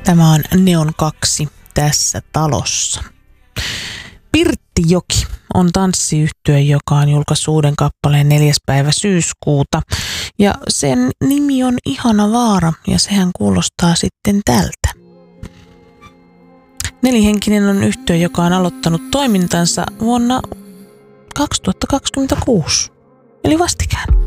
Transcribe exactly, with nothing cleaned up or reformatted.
Tämä on Neon kaksi tässä talossa. Pirttijoki on tanssiyhtye, joka on julkaissut uuden kappaleen neljäs päivä syyskuuta. Ja sen nimi on Ihana Vaara ja sehän kuulostaa sitten tältä. Nelihenkinen on yhtye, joka on aloittanut toimintansa vuonna kaksituhattakaksikymmentäkuusi, eli vastikään.